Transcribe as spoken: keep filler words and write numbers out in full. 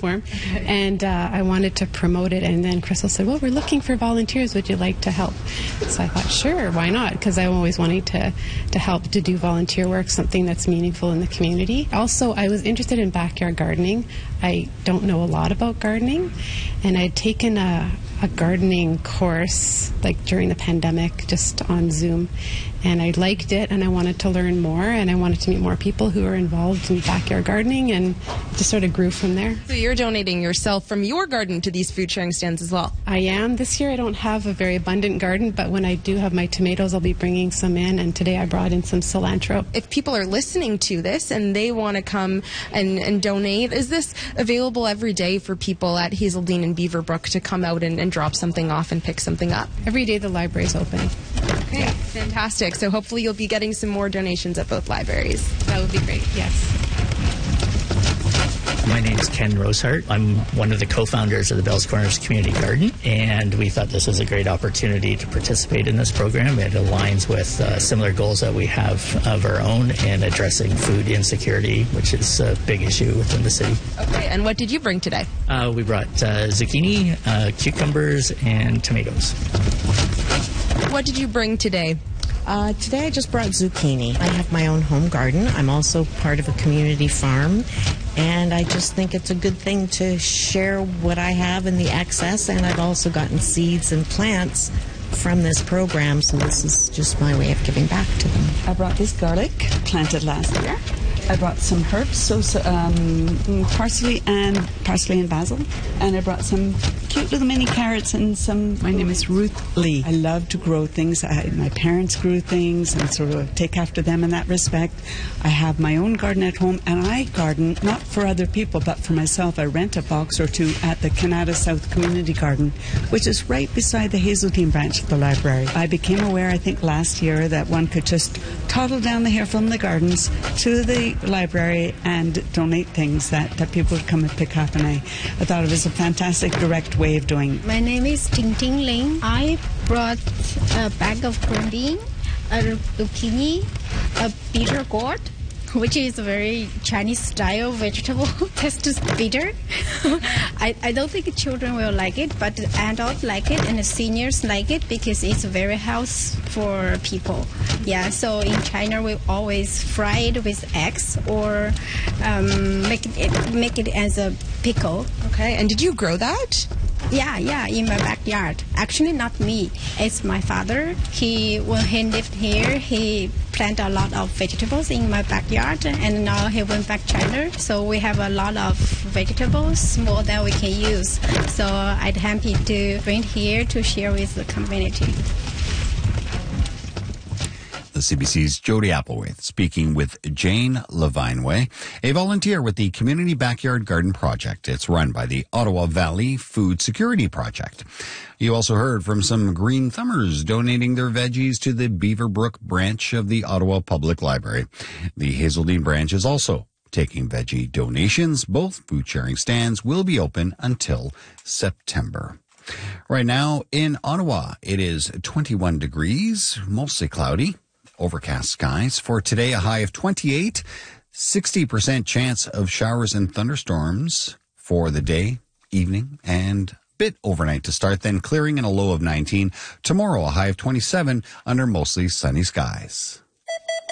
platform, and uh, I wanted to promote it. And then Crystal said, well, we're looking for volunteers. Would you like to help? So I thought, sure, why not? Because I'm always wanting to, to help to do volunteer work, something that's meaningful in the community. Also, I was interested in backyard gardening. I don't know a lot about gardening, and I'd taken a, a gardening course like during the pandemic just on Zoom, and I liked it, and I wanted to learn more, and I wanted to meet more people who are involved in backyard gardening, and it just sort of grew from there. So you're donating yourself from your garden to these food sharing stands as well? I am. This year I don't have a very abundant garden, but when I do have my tomatoes, I'll be bringing some in, and today I brought in some cilantro. If people are listening to this and they want to come and, and donate, is this available every day for people at Hazeldean and Beaverbrook to come out and, and drop something off and pick something up? Every day the library is open. Okay, yeah. Fantastic. So hopefully you'll be getting some more donations at both libraries. That would be great, yes. My name is Ken Rosehart. I'm one of the co-founders of the Bells Corners Community Garden, and we thought this was a great opportunity to participate in this program. It aligns with uh, similar goals that we have of our own in addressing food insecurity, which is a big issue within the city. Okay, and what did you bring today? Uh, we brought uh, zucchini, uh, cucumbers, and tomatoes. What did you bring today? Uh, today I just brought zucchini. I have my own home garden. I'm also part of a community farm, and I just think it's a good thing to share what I have in the excess, and I've also gotten seeds and plants from this program, so this is just my way of giving back to them. I brought this garlic, planted last year. I brought some herbs, so, so um, parsley and parsley and basil, and I brought some cute little mini carrots and some. My name is Ruth Lee. I love to grow things. I, my parents grew things, and sort of take after them in that respect. I have my own garden at home, and I garden not for other people, but for myself. I rent a box or two at the Canada South Community Garden, which is right beside the Hazeldean branch of the library. I became aware, I think last year, that one could just toddle down the hill from the gardens to the library and donate things that, that people would come and pick up, and I, I thought it was a fantastic direct way of doing it. My name is Ting Ting Ling. I brought a bag of green bean, a zucchini, a bitter gourd, which is a very Chinese style vegetable. Tastes bitter. I, I don't think children will like it, but adults like it and the seniors like it because it's very healthy for people. Yeah, so in China we always fry it with eggs or um, make it make it as a pickle. Okay, and did you grow that? Yeah, yeah, in my backyard. Actually, not me. It's my father. He, when he lived here, he planted a lot of vegetables in my backyard, and now he went back to China. So we have a lot of vegetables, more than we can use. So I'm happy to bring it here to share with the community. The C B C's Jody Applewhite speaking with Jane Levineway, a volunteer with the Community Backyard Garden Project. It's run by the Ottawa Valley Food Security Project. You also heard from some Green Thumbers donating their veggies to the Beaverbrook branch of the Ottawa Public Library. The Hazeldean branch is also taking veggie donations. Both food sharing stands will be open until September. Right now in Ottawa, it is twenty-one degrees, mostly cloudy. Overcast skies. For today, a high of twenty-eight, sixty percent chance of showers and thunderstorms for the day, evening, and bit overnight to start, then clearing and a low of nineteen. Tomorrow, a high of twenty-seven under mostly sunny skies.